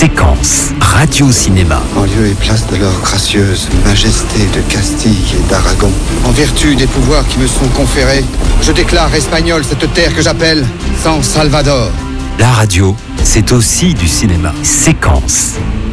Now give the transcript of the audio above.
Séquence Radio-Cinéma. En lieu et place de leur gracieuse majesté de Castille et d'Aragon, en vertu des pouvoirs qui me sont conférés, je déclare espagnole cette terre que j'appelle San Salvador. La radio, c'est aussi du cinéma. Séquence